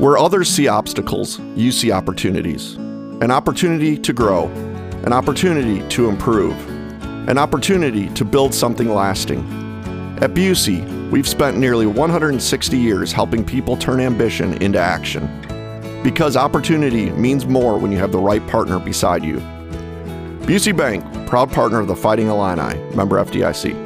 Where others see obstacles, you see opportunities. An opportunity to grow, an opportunity to improve, an opportunity to build something lasting. At Busey, we've spent nearly 160 years helping people turn ambition into action. Because opportunity means more when you have the right partner beside you. Busey Bank, proud partner of the Fighting Illini, member FDIC.